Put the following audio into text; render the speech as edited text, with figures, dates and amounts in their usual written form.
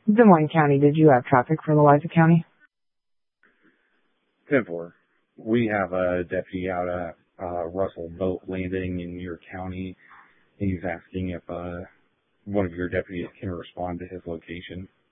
Des Moines County, did you have traffic for Louisa County? 10-4. We have a deputy out at Russell Boat Landing in your county. He's asking if one of your deputies can respond to his location.